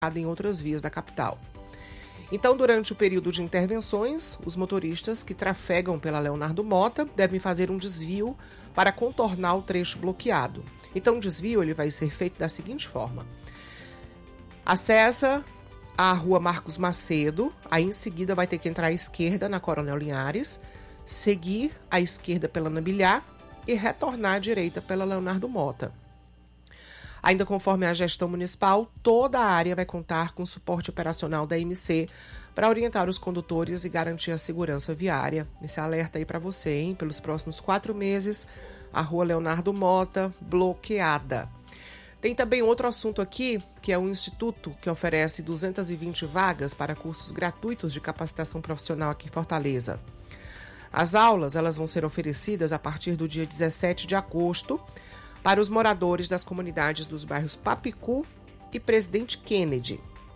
em outras vias da capital. Então, durante o período de intervenções, os motoristas que trafegam pela Leonardo Mota devem fazer um desvio para contornar o trecho bloqueado. Então, o desvio ele vai ser feito da seguinte forma. Acessa a rua Marcos Macedo, aí em seguida vai ter que entrar à esquerda na Coronel Linhares, seguir à esquerda pela Nabilhar e retornar à direita pela Leonardo Mota. Ainda conforme a gestão municipal, toda a área vai contar com suporte operacional da MC para orientar os condutores e garantir a segurança viária. Esse alerta aí para você, hein? Pelos próximos 4 meses, a rua Leonardo Mota bloqueada. Tem também outro assunto aqui, que é o Instituto, que oferece 220 vagas para cursos gratuitos de capacitação profissional aqui em Fortaleza. As aulas elas vão ser oferecidas a partir do dia 17 de agosto para os moradores das comunidades dos bairros Papicu e Presidente Kennedy.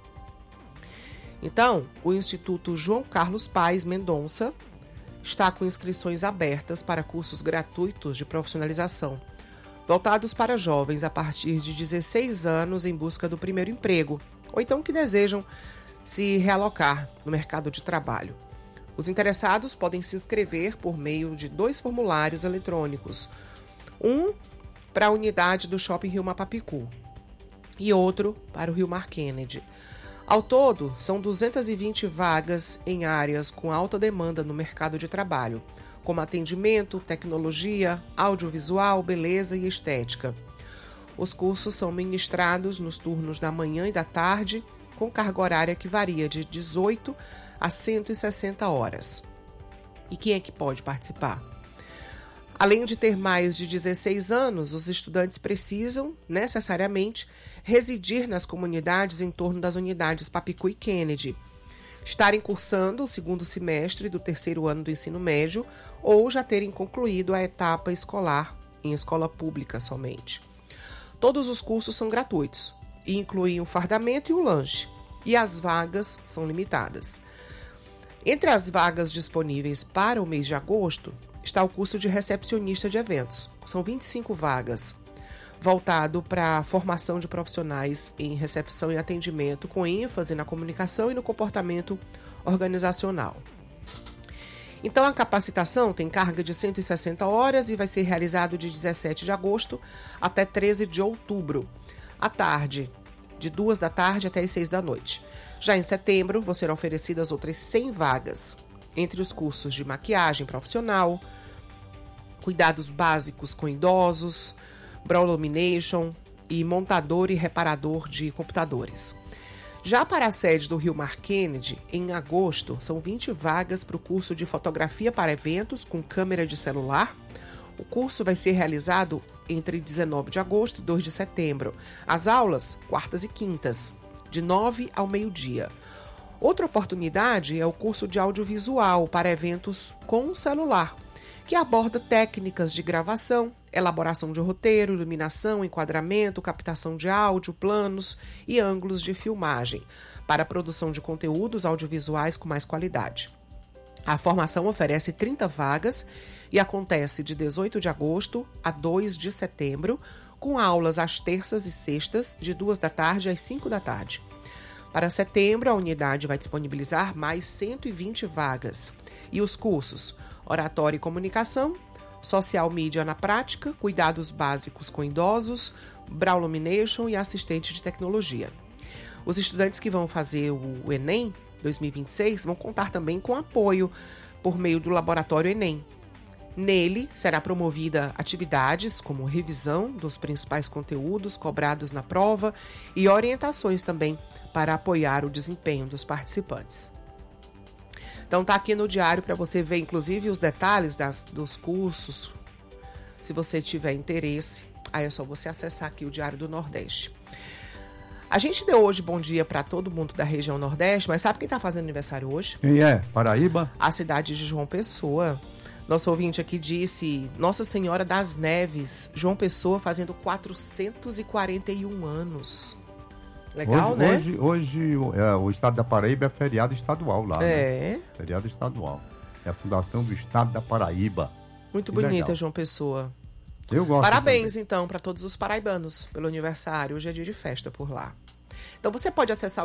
Então, o Instituto João Carlos Paes Mendonça está com inscrições abertas para cursos gratuitos de profissionalização, voltados para jovens a partir de 16 anos em busca do primeiro emprego, ou então que desejam se realocar no mercado de trabalho. Os interessados podem se inscrever por meio de 2 formulários eletrônicos, um para a unidade do Shopping Rio Mar Papicu e outro para o Rio Mar Kennedy. Ao todo, são 220 vagas em áreas com alta demanda no mercado de trabalho, como atendimento, tecnologia, audiovisual, beleza e estética. Os cursos são ministrados nos turnos da manhã e da tarde, com carga horária que varia de 18 a 160 horas. E quem é que pode participar? Além de ter mais de 16 anos, os estudantes precisam, necessariamente, residir nas comunidades em torno das unidades Papicu e Kennedy, estarem cursando o 2º semestre do 3º ano do ensino médio ou já terem concluído a etapa escolar em escola pública somente. Todos os cursos são gratuitos e incluem o fardamento e o lanche, e as vagas são limitadas. Entre as vagas disponíveis para o mês de agosto, está o curso de recepcionista de eventos. São 25 vagas, voltado para a formação de profissionais em recepção e atendimento, com ênfase na comunicação e no comportamento organizacional. Então, a capacitação tem carga de 160 horas e vai ser realizado de 17 de agosto até 13 de outubro, à tarde, de 2 da tarde até as 6 da noite. Já em setembro, vão ser oferecidas outras 100 vagas, entre os cursos de maquiagem profissional, cuidados básicos com idosos, brow lamination e montador e reparador de computadores. Já para a sede do Rio Mar Kennedy, em agosto, são 20 vagas para o curso de fotografia para eventos com câmera de celular. O curso vai ser realizado entre 19 de agosto e 2 de setembro. As aulas, quartas e quintas, de 9 ao meio-dia. Outra oportunidade é o curso de audiovisual para eventos com celular, que aborda técnicas de gravação, elaboração de roteiro, iluminação, enquadramento, captação de áudio, planos e ângulos de filmagem, para a produção de conteúdos audiovisuais com mais qualidade. A formação oferece 30 vagas e acontece de 18 de agosto a 2 de setembro, com aulas às terças e sextas, de 2 da tarde às 5 da tarde. Para setembro, a unidade vai disponibilizar mais 120 vagas. E os cursos: Oratória e Comunicação, Social Media na Prática, Cuidados Básicos com Idosos, Brow Lamination e Assistente de Tecnologia. Os estudantes que vão fazer o Enem 2026 vão contar também com apoio por meio do Laboratório Enem. Nele, será promovida atividades como revisão dos principais conteúdos cobrados na prova e orientações também para apoiar o desempenho dos participantes. Então tá aqui no diário para você ver, inclusive, os detalhes dos cursos. Se você tiver interesse, aí é só você acessar aqui o Diário do Nordeste. A gente deu hoje bom dia para todo mundo da região Nordeste, mas sabe quem tá fazendo aniversário hoje? Quem é? Paraíba? A cidade de João Pessoa. Nosso ouvinte aqui disse: Nossa Senhora das Neves, João Pessoa fazendo 441 anos. Legal, hoje, né? Hoje o estado da Paraíba é feriado estadual lá, É. Né? Feriado estadual. É a fundação do estado da Paraíba. Muito Que bonita, legal. João Pessoa. Eu gosto. Parabéns, também. então, para todos os paraibanos pelo aniversário. Hoje é dia de festa por lá. Então, você pode acessar